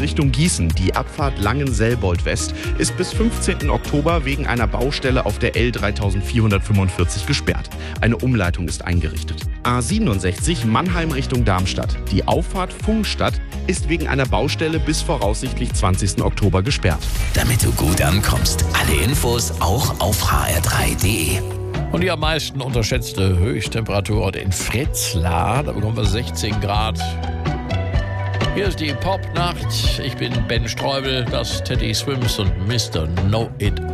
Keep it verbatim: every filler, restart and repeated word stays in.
Richtung Gießen, die Abfahrt Langen-Selbold-West, ist bis fünfzehnten Oktober wegen einer Baustelle auf der L dreitausendvierhundertfünfundvierzig gesperrt. Eine Umleitung ist eingerichtet. A siebenundsechzig Mannheim Richtung Darmstadt. Die Auffahrt Pfungstadt ist wegen einer Baustelle bis voraussichtlich zwanzigsten Oktober gesperrt. Damit du gut ankommst. Alle Infos auch auf h r drei punkt d e. Und die am meisten unterschätzte Höchsttemperatur in Fritzlar, da bekommen wir sechzehn Grad. Hier ist die Popnacht. Ich bin Ben Streubel, das Teddy Swims und Mister Know It